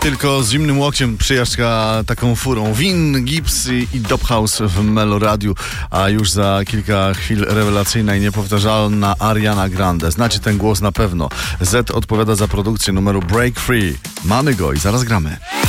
tylko z zimnym łokciem przyjażdżka taką furą. Win, Gibbs i Dophouse w Meloradiu, a już za kilka chwil rewelacyjna i niepowtarzalna Ariana Grande. Znacie ten głos na pewno. Z odpowiada za produkcję numeru Break Free. Mamy go i zaraz gramy.